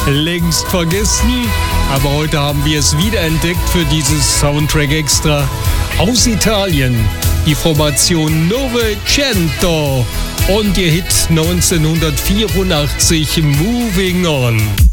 längst vergessen. Aber heute haben wir es wiederentdeckt für dieses Soundtrack Extra. Aus Italien, die Formation Novecento und ihr Hit 1984 Moving On.